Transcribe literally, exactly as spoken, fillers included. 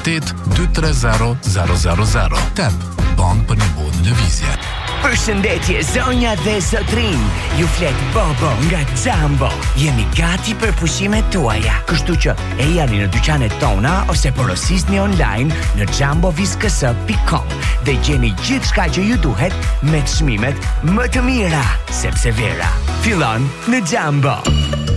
osht dy tre zero zero zero zero. Tep, band për një botë në lëvizje. Përshëndetje zonja dhe zotrin, ju flet Bobo nga Jumbo. Jemi gati për pushimet tuaja, kështu që e jani në dyqanet tona ose porosisni online në jumboviskës dot com dhe gjeni gjithçka që ju duhet me çmimet më të mira, sepse vera fillon në Jumbo.